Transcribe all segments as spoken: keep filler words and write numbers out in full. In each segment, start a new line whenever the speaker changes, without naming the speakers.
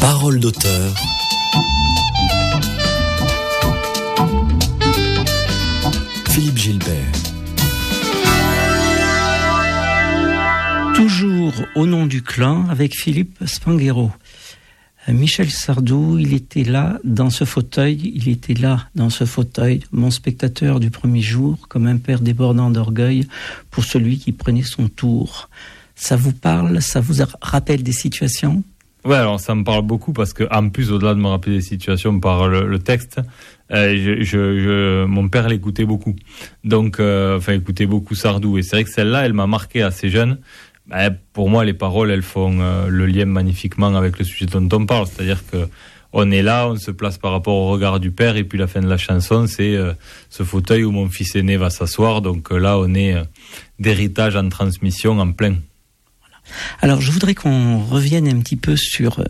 Parole d'auteur. Philippe Gilbert.
Toujours au nom du clan avec Philippe Spanghero. Michel Sardou, il était là dans ce fauteuil, il était là dans ce fauteuil, mon spectateur du premier jour, comme un père débordant d'orgueil pour celui qui prenait son tour. Ça vous parle, ça vous rappelle des situations ?
Ouais, alors ça me parle beaucoup parce que en plus, au-delà de me rappeler des situations par le, le texte, euh, je, je, je, mon père l'écoutait beaucoup. Donc, euh, enfin, écoutait beaucoup Sardou. Et c'est vrai que celle-là, elle m'a marqué assez jeune. Ben, pour moi, les paroles, elles font euh, le lien magnifiquement avec le sujet dont on parle. C'est-à-dire que on est là, on se place par rapport au regard du père, et puis la fin de la chanson, c'est euh, ce fauteuil où mon fils aîné va s'asseoir. Donc euh, là, on est euh, d'héritage en transmission en plein.
Alors, je voudrais qu'on revienne un petit peu sur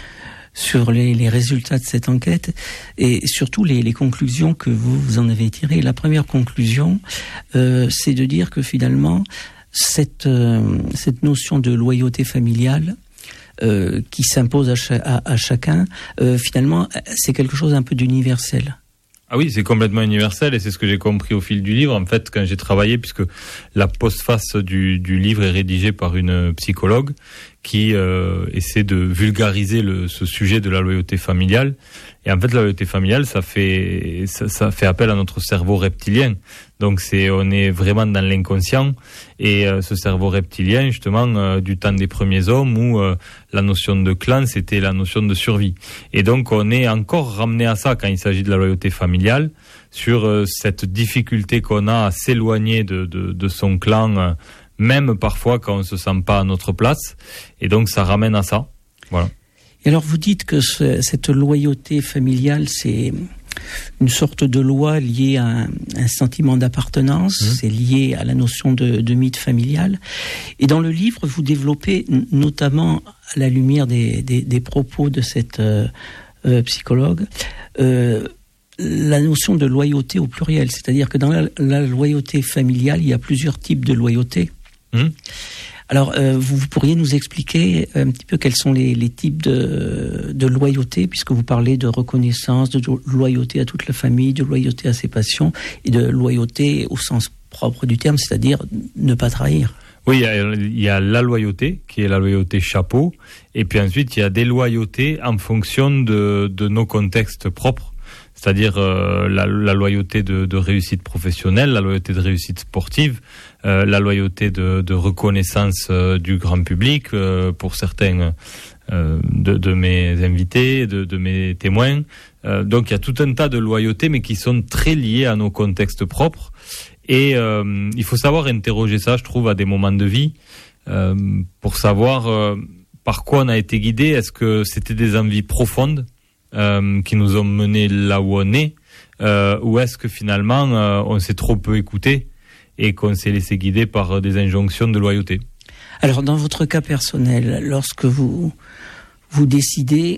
sur les, les résultats de cette enquête et surtout les, les conclusions que vous, vous en avez tirées. La première conclusion, euh, c'est de dire que finalement, cette euh, cette notion de loyauté familiale euh, qui s'impose à, cha- à, à chacun, euh, finalement, c'est quelque chose un peu d'universel.
Ah oui, c'est complètement universel et c'est ce que j'ai compris au fil du livre. En fait, quand j'ai travaillé, puisque la postface du, du livre est rédigée par une psychologue qui euh, essaie de vulgariser le, ce sujet de la loyauté familiale. Et en fait, la loyauté familiale, ça fait ça, ça fait appel à notre cerveau reptilien. Donc, c'est on est vraiment dans l'inconscient. Et euh, ce cerveau reptilien, justement, euh, du temps des premiers hommes, où euh, la notion de clan, c'était la notion de survie. Et donc, on est encore ramené à ça quand il s'agit de la loyauté familiale, sur euh, cette difficulté qu'on a à s'éloigner de, de, de son clan, euh, même parfois quand on se sent pas à notre place. Et donc, ça ramène à ça. Voilà.
Et alors, vous dites que ce, cette loyauté familiale, c'est une sorte de loi liée à un, un sentiment d'appartenance, mmh. c'est lié à la notion de, de mythe familial. Et dans le livre, vous développez, n- notamment à la lumière des, des, des propos de cette euh, euh, psychologue, euh, la notion de loyauté au pluriel. C'est-à-dire que dans la, la loyauté familiale, il y a plusieurs types de loyauté. Mmh. Alors, euh, vous, vous pourriez nous expliquer un petit peu quels sont les, les types de, de loyauté, puisque vous parlez de reconnaissance, de loyauté à toute la famille, de loyauté à ses passions, et de loyauté au sens propre du terme, c'est-à-dire ne pas trahir.
Oui, il y, a, il y a la loyauté, qui est la loyauté chapeau, et puis ensuite, il y a des loyautés en fonction de, de nos contextes propres. C'est-à-dire euh, la, la loyauté de, de réussite professionnelle, la loyauté de réussite sportive, euh, la loyauté de, de reconnaissance euh, du grand public euh, pour certains euh, de, de mes invités, de, de mes témoins. Euh, donc il y a tout un tas de loyautés, mais qui sont très liées à nos contextes propres. Et euh, il faut savoir interroger ça, je trouve, à des moments de vie, euh, pour savoir euh, par quoi on a été guidé. Est-ce que c'était des envies profondes Euh, qui nous ont menés là où on est, euh, ou est-ce que finalement euh, on s'est trop peu écouté et qu'on s'est laissé guider par des injonctions de loyauté?
Alors dans votre cas personnel, lorsque vous vous décidez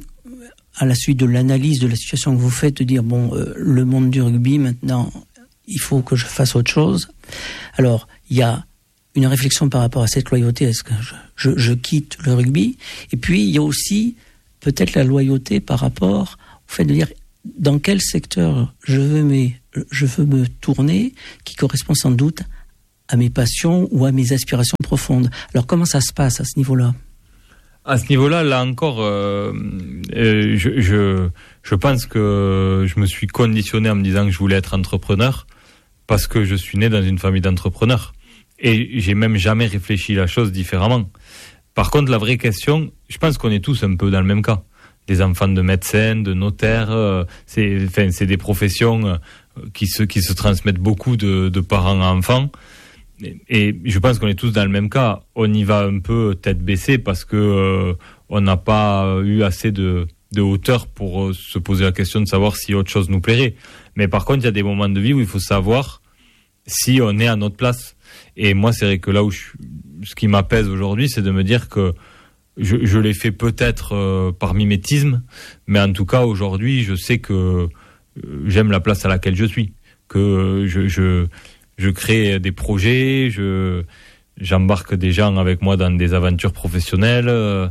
à la suite de l'analyse de la situation que vous faites de dire bon euh, le monde du rugby maintenant il faut que je fasse autre chose, alors il y a une réflexion par rapport à cette loyauté, est-ce que je, je, je quitte le rugby, et puis il y a aussi peut-être la loyauté par rapport au fait de dire dans quel secteur je veux me, je veux me tourner, qui correspond sans doute à mes passions ou à mes aspirations profondes. Alors comment ça se passe à ce niveau-là ?
À ce niveau-là, là encore, euh, euh, je, je, je pense que je me suis conditionné en me disant que je voulais être entrepreneur parce que je suis né dans une famille d'entrepreneurs. Et j'ai même jamais réfléchi la chose différemment. Par contre, la vraie question, je pense qu'on est tous un peu dans le même cas. Des enfants de médecins, de notaires, euh, c'est, enfin, c'est des professions euh, qui se, qui se transmettent beaucoup de, de parents à enfants. Et, et je pense qu'on est tous dans le même cas. On y va un peu tête baissée parce que euh, on n'a pas eu assez de, de hauteur pour euh, se poser la question de savoir si autre chose nous plairait. Mais par contre, il y a des moments de vie où il faut savoir si on est à notre place. Et moi, c'est vrai que là où je, ce qui m'apaise aujourd'hui, c'est de me dire que je, je l'ai fait peut-être euh, par mimétisme, mais en tout cas, aujourd'hui, je sais que euh, j'aime la place à laquelle je suis, que euh, je, je, je crée des projets, je, j'embarque des gens avec moi dans des aventures professionnelles, euh,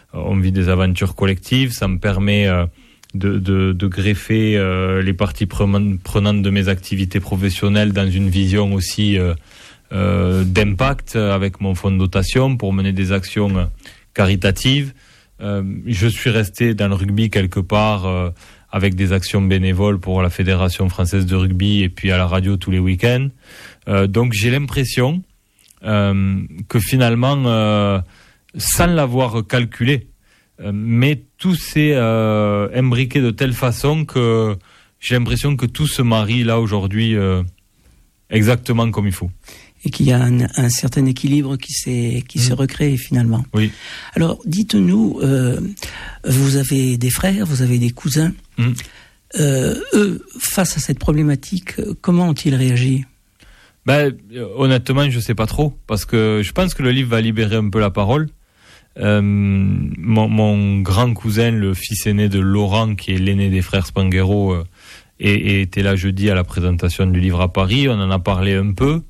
on vit des aventures collectives. Ça me permet euh, de, de, de greffer euh, les parties prenantes de mes activités professionnelles dans une vision aussi euh, euh, d'impact avec mon fonds de dotation pour mener des actions caritatives. Euh, je suis resté dans le rugby quelque part euh, avec des actions bénévoles pour la Fédération française de rugby et puis à la radio tous les week-ends. Euh, donc j'ai l'impression euh, que finalement, euh, sans l'avoir calculé, euh, mais tout s'est euh, imbriqué de telle façon que j'ai l'impression que tout se marie là aujourd'hui euh, exactement comme il faut.
Et qu'il y a un, un certain équilibre qui s'est qui mmh. s'est recréé finalement.
Oui.
Alors, dites-nous, euh, vous avez des frères, vous avez des cousins. Mmh. Euh, eux, face à cette problématique, comment ont-ils réagi ?
Ben, honnêtement, je sais pas trop, parce que je pense que le livre va libérer un peu la parole. Euh, mon, mon grand cousin, le fils aîné de Laurent, qui est l'aîné des frères Spanghero, euh, et, et était là jeudi à la présentation du livre à Paris. On en a parlé un peu.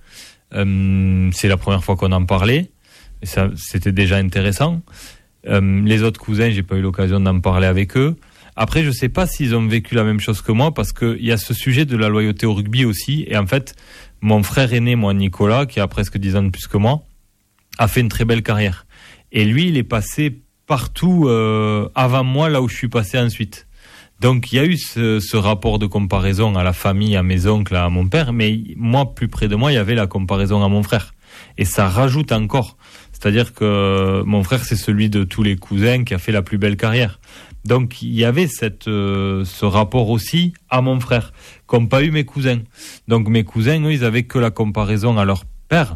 Euh, c'est la première fois qu'on en parlait. Ça, c'était déjà intéressant. Euh, les autres cousins, j'ai pas eu l'occasion d'en parler avec eux. Après, je sais pas s'ils ont vécu la même chose que moi, parce que il y a ce sujet de la loyauté au rugby aussi. Et en fait, mon frère aîné, moi, Nicolas, qui a presque dix ans de plus que moi, a fait une très belle carrière. Et lui, il est passé partout euh, avant moi, là où je suis passé ensuite. Donc il y a eu ce, ce rapport de comparaison à la famille, à mes oncles, à mon père, mais moi, plus près de moi, il y avait la comparaison à mon frère. Et ça rajoute encore. C'est-à-dire que mon frère, c'est celui de tous les cousins qui a fait la plus belle carrière. Donc il y avait cette, euh, ce rapport aussi à mon frère, qu'ont pas eu mes cousins. Donc mes cousins, eux, ils avaient que la comparaison à leur père.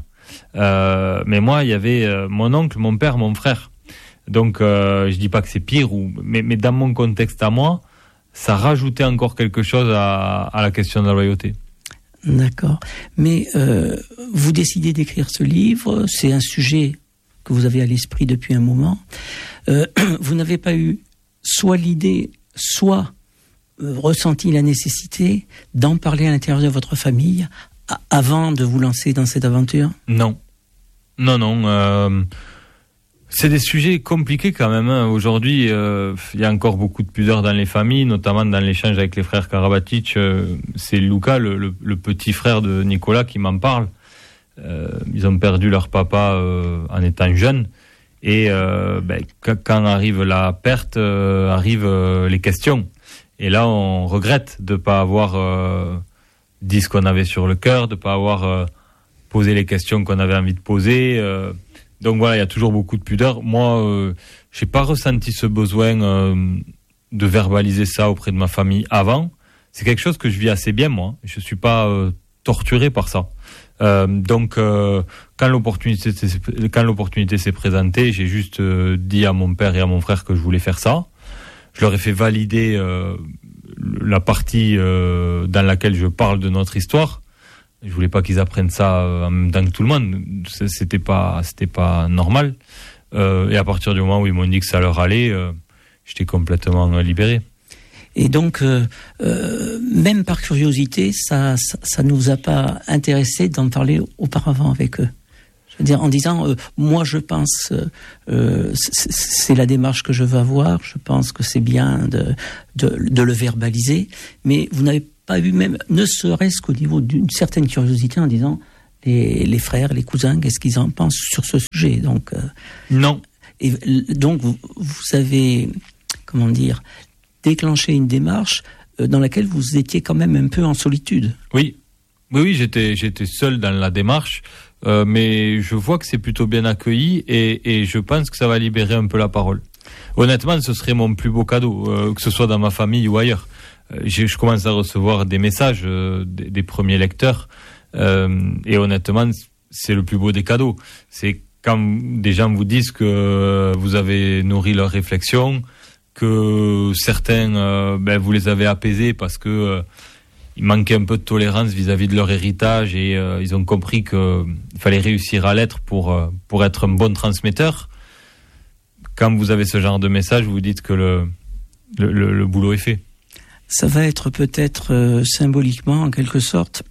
Euh, mais moi, il y avait euh, mon oncle, mon père, mon frère. Donc euh, je dis pas que c'est pire, ou, mais, mais dans mon contexte à moi, ça rajoutait encore quelque chose à, à la question de la loyauté.
D'accord. Mais euh, vous décidez d'écrire ce livre, c'est un sujet que vous avez à l'esprit depuis un moment. Euh, vous n'avez pas eu soit l'idée, soit euh, ressenti la nécessité d'en parler à l'intérieur de votre famille a- avant de vous lancer dans cette aventure ?
Non. Non, non. Euh... C'est des sujets compliqués quand même. Hein. Aujourd'hui, euh, il y a encore beaucoup de pudeur dans les familles, notamment dans l'échange avec les frères Karabatic. Euh, c'est Luca, le, le, le petit frère de Nicolas, qui m'en parle. Euh, ils ont perdu leur papa euh, en étant jeunes. Et euh, ben, quand arrive la perte, euh, arrivent euh, les questions. Et là, on regrette de ne pas avoir euh, dit ce qu'on avait sur le cœur, de ne pas avoir euh, posé les questions qu'on avait envie de poser. Euh, Donc voilà, il y a toujours beaucoup de pudeur. Moi, euh, j'ai pas ressenti ce besoin euh, de verbaliser ça auprès de ma famille avant. C'est quelque chose que je vis assez bien, moi. Je suis pas euh, torturé par ça. Euh, donc, euh, quand l'opportunité quand l'opportunité s'est présentée, j'ai juste euh, dit à mon père et à mon frère que je voulais faire ça. Je leur ai fait valider euh, la partie euh, dans laquelle je parle de notre histoire. Je voulais pas qu'ils apprennent ça en même temps que tout le monde. C'était pas, c'était pas normal. Euh, et à partir du moment où ils m'ont dit que ça leur allait, euh, j'étais complètement libéré.
Et donc, euh, euh, même par curiosité, ça, ça, ça nous a pas intéressé d'en parler auparavant avec eux. Je veux dire, en disant, euh, moi, je pense, euh, c'est, c'est la démarche que je veux avoir. Je pense que c'est bien de, de, de le verbaliser. Mais vous n'avez pas eu même, ne serait-ce qu'au niveau d'une certaine curiosité en disant les, les frères, les cousins, qu'est-ce qu'ils en pensent sur ce sujet. Donc, euh,
non.
Et donc, vous, vous avez, comment dire, déclenché une démarche euh, dans laquelle vous étiez quand même un peu en solitude.
Oui, oui, oui, j'étais, j'étais seul dans la démarche, euh, mais je vois que c'est plutôt bien accueilli et, et je pense que ça va libérer un peu la parole. Honnêtement, ce serait mon plus beau cadeau, euh, que ce soit dans ma famille ou ailleurs. Je, je commence à recevoir des messages euh, des, des premiers lecteurs euh, et honnêtement c'est le plus beau des cadeaux. C'est quand des gens vous disent que vous avez nourri leurs réflexions, que certains euh, ben, vous les avez apaisés parce que euh, il manquait un peu de tolérance vis-à-vis de leur héritage et euh, ils ont compris qu'il fallait réussir à l'être pour, euh, pour être un bon transmetteur. Quand vous avez ce genre de message, vous dites que le, le, le, le boulot est fait.
Ça va être peut-être euh, symboliquement, en quelque sorte,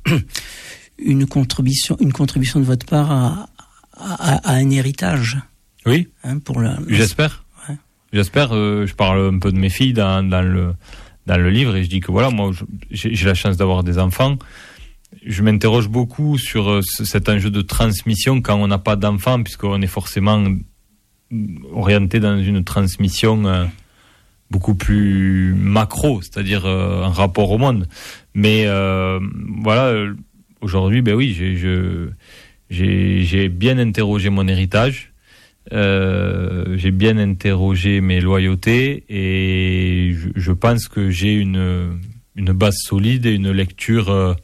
une contribution, une contribution de votre part à, à, à un héritage.
Oui.
Hein, pour la,
J'espère.
Ouais.
J'espère. Euh, je parle un peu de mes filles dans, dans le dans le livre et je dis que voilà, moi, je, j'ai, j'ai la chance d'avoir des enfants. Je m'interroge beaucoup sur euh, cet enjeu de transmission quand on n'a pas d'enfants, puisqu'on est forcément orienté dans une transmission euh, beaucoup plus macro, c'est-à-dire euh, un rapport au monde. Mais euh, voilà, aujourd'hui, ben oui, j'ai, je, j'ai, j'ai bien interrogé mon héritage, euh, j'ai bien interrogé mes loyautés, et je, je pense que j'ai une, une base solide et une lecture euh,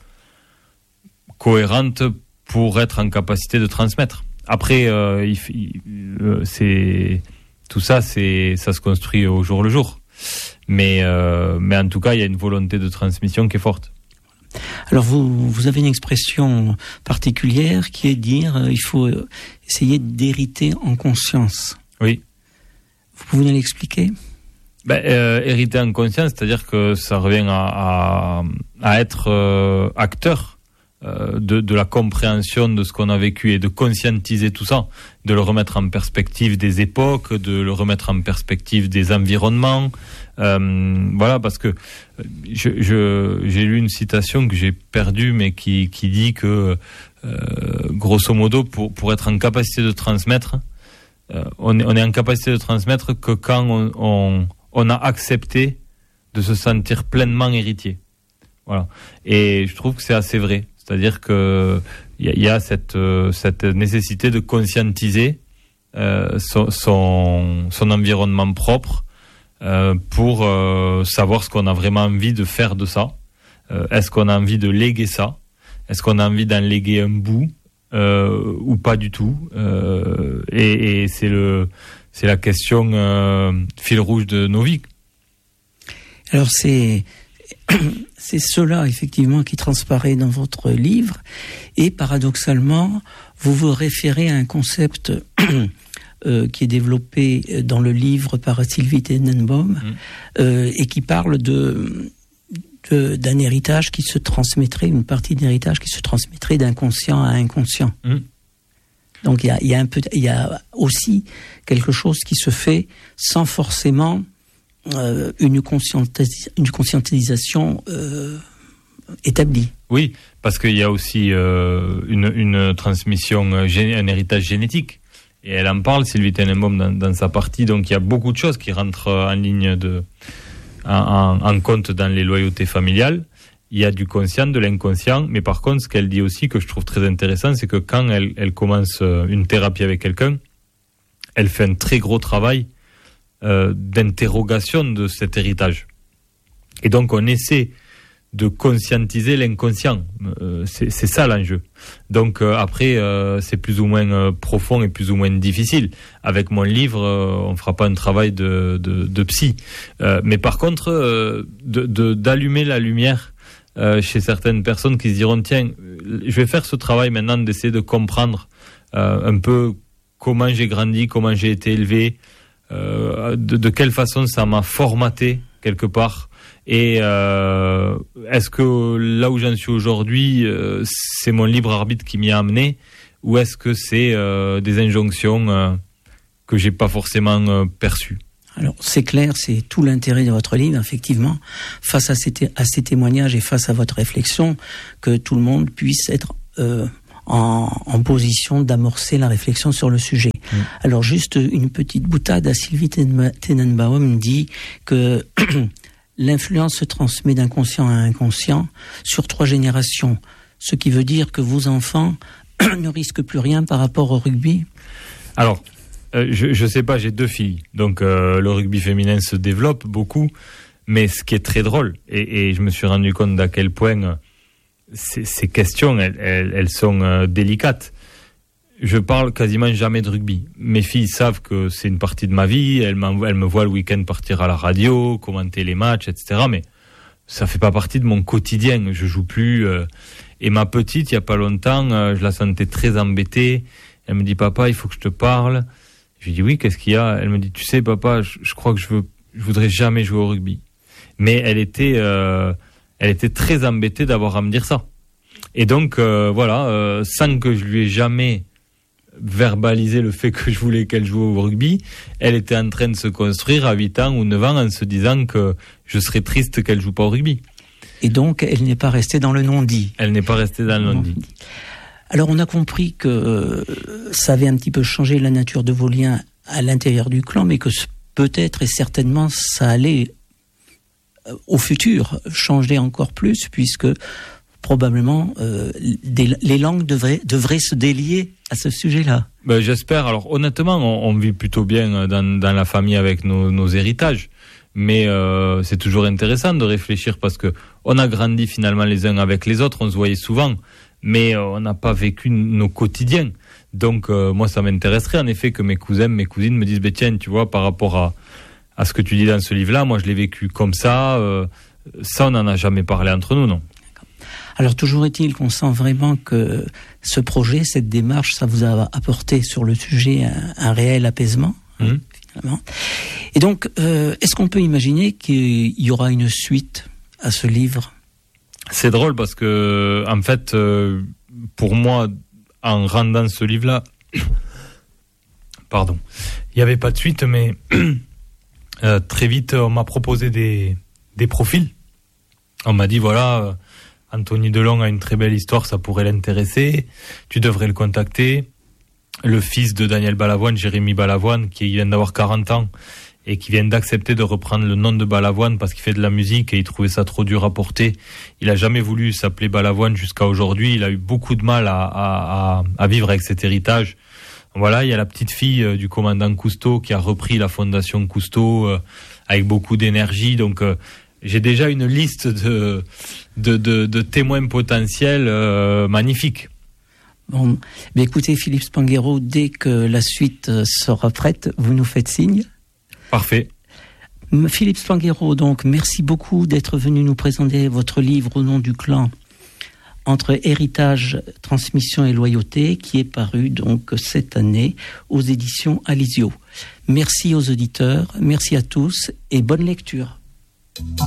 cohérente pour être en capacité de transmettre. Après, euh, il, il, euh, c'est tout ça, c'est ça se construit au jour le jour. Mais euh, mais en tout cas, il y a une volonté de transmission qui est forte.
Alors vous vous avez une expression particulière qui est de dire euh, il faut essayer d'hériter en conscience.
Oui.
Vous pouvez nous l'expliquer ?
Ben, euh, hériter en conscience, c'est-à-dire que ça revient à à, à être euh, acteur. De, de la compréhension de ce qu'on a vécu et de conscientiser tout ça, de le remettre en perspective des époques, de le remettre en perspective des environnements. Euh, voilà, parce que je, je, j'ai lu une citation que j'ai perdue, mais qui, qui dit que, euh, grosso modo, pour, pour être en capacité de transmettre, euh, on, est, on est en capacité de transmettre que quand on, on, on a accepté de se sentir pleinement héritier. Voilà. Et je trouve que c'est assez vrai. C'est-à-dire que il y, y a cette euh, cette nécessité de conscientiser euh, son, son son environnement propre euh, pour euh, savoir ce qu'on a vraiment envie de faire de ça. Euh, est-ce qu'on a envie de léguer ça ? Est-ce qu'on a envie d'en léguer un bout euh, ou pas du tout ? euh, et, et c'est le c'est la question euh, fil rouge de nos vies.
Alors c'est c'est cela, effectivement, qui transparaît dans votre livre. Et paradoxalement, vous vous référez à un concept euh, qui est développé dans le livre par Sylvie Tenenbaum, mmh. euh, et qui parle de, de, d'un héritage qui se transmettrait, une partie d'un héritage qui se transmettrait d'inconscient à inconscient. Mmh. Donc il y a, y a un peu, il y a aussi quelque chose qui se fait sans forcément Euh, une, conscientis- une conscientisation euh, établie.
Oui, parce qu'il y a aussi euh, une, une transmission, un héritage génétique. Et elle en parle, Sylvie Tenenbaum, dans, dans sa partie. Donc il y a beaucoup de choses qui rentrent en ligne de, en, en compte dans les loyautés familiales. Il y a du conscient, de l'inconscient. Mais par contre, ce qu'elle dit aussi, que je trouve très intéressant, c'est que quand elle, elle commence une thérapie avec quelqu'un, elle fait un très gros travail Euh, d'interrogation de cet héritage. Et donc on essaie de conscientiser l'inconscient. Euh, c'est, c'est ça l'enjeu. Donc euh, après, euh, c'est plus ou moins euh, profond et plus ou moins difficile. Avec mon livre, euh, on fera pas un travail de, de, de psy. Euh, mais par contre, euh, de, de, d'allumer la lumière euh, chez certaines personnes qui se diront, tiens, je vais faire ce travail maintenant d'essayer de comprendre euh, un peu comment j'ai grandi, comment j'ai été élevé, Euh, de, de quelle façon ça m'a formaté quelque part, et euh, est-ce que là où j'en suis aujourd'hui, euh, c'est mon libre arbitre qui m'y a amené, ou est-ce que c'est euh, des injonctions euh, que j'ai pas forcément euh, perçues?
Alors c'est clair, c'est tout l'intérêt de votre livre, effectivement, face à ces, té- à ces témoignages et face à votre réflexion, que tout le monde puisse être euh, En, en position d'amorcer la réflexion sur le sujet. Mmh. Alors juste une petite boutade, à Sylvie Tenenbaum dit que l'influence se transmet d'inconscient à inconscient sur trois générations, ce qui veut dire que vos enfants ne risquent plus rien par rapport au rugby.
Alors, euh, je je sais pas, j'ai deux filles, donc euh, le rugby féminin se développe beaucoup, mais ce qui est très drôle, et, et je me suis rendu compte d'à quel point Ces, ces questions, elles, elles, elles sont euh, délicates. Je parle quasiment jamais de rugby. Mes filles savent que c'est une partie de ma vie. Elles, elles me voient le week-end partir à la radio, commenter les matchs, et cetera. Mais ça fait pas partie de mon quotidien. Je joue plus. Euh, et ma petite, il y a pas longtemps, euh, je la sentais très embêtée. Elle me dit, papa, il faut que je te parle. Je lui dis, oui, qu'est-ce qu'il y a? Elle me dit, tu sais, papa, je, je crois que je veux, je voudrais jamais jouer au rugby. Mais elle était, euh, elle était très embêtée d'avoir à me dire ça. Et donc, euh, voilà, euh, sans que je lui ai jamais verbalisé le fait que je voulais qu'elle joue au rugby, elle était en train de se construire à huit ans ou neuf ans en se disant que je serais triste qu'elle joue pas au rugby.
Et donc, elle n'est pas restée dans le non-dit.
Elle n'est pas restée dans le non-dit.
Alors, on a compris que euh, ça avait un petit peu changé la nature de vos liens à l'intérieur du clan, mais que peut-être et certainement ça allait euh, au futur changer encore plus, puisque probablement euh, des, les langues devraient, devraient se délier à ce sujet-là.
Ben, j'espère. Alors honnêtement, on, on vit plutôt bien dans, dans la famille avec nos, nos héritages, mais euh, c'est toujours intéressant de réfléchir parce que on a grandi finalement les uns avec les autres, on se voyait souvent, mais euh, on n'a pas vécu nos quotidiens. Donc euh, moi ça m'intéresserait en effet que mes cousins, mes cousines me disent, ben tiens, tu vois, par rapport à, à ce que tu dis dans ce livre-là, moi je l'ai vécu comme ça, euh, ça on n'en a jamais parlé entre nous, non.
Alors toujours est-il qu'on sent vraiment que ce projet, cette démarche, ça vous a apporté sur le sujet un, un réel apaisement, mmh. hein, finalement. Et donc, euh, est-ce qu'on peut imaginer qu'il y aura une suite à ce livre ?
C'est drôle parce que, en fait, euh, pour moi, en rendant ce livre-là, pardon, il n'y avait pas de suite, mais euh, très vite, on m'a proposé des, des profils. On m'a dit, voilà... Euh, Anthony Delon a une très belle histoire, ça pourrait l'intéresser. Tu devrais le contacter. Le fils de Daniel Balavoine, Jérémy Balavoine, qui vient d'avoir quarante ans et qui vient d'accepter de reprendre le nom de Balavoine parce qu'il fait de la musique et il trouvait ça trop dur à porter. Il a jamais voulu s'appeler Balavoine jusqu'à aujourd'hui. Il a eu beaucoup de mal à, à, à vivre avec cet héritage. Voilà, il y a la petite fille du commandant Cousteau qui a repris la fondation Cousteau euh, avec beaucoup d'énergie. Donc, euh, j'ai déjà une liste de, de, de, de témoins potentiels euh, magnifiques.
Bon, mais écoutez Philippe Spanghero, dès que la suite sera prête, vous nous faites signe.
Parfait.
Philippe Spanghero, donc, merci beaucoup d'être venu nous présenter votre livre au nom du clan, Entre héritage, transmission et loyauté, qui est paru donc cette année aux éditions Alizio. Merci aux auditeurs, merci à tous et bonne lecture.